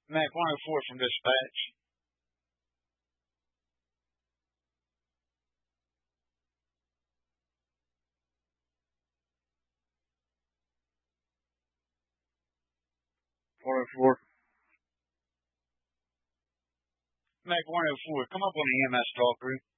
Mac 104 from dispatch. Mac 104, come up on the EMS talk group.